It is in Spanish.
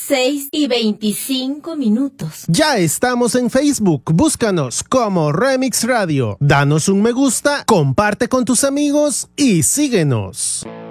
6:25. Ya estamos en Facebook, búscanos como Remix Radio. Danos un me gusta, comparte con tus amigos y síguenos.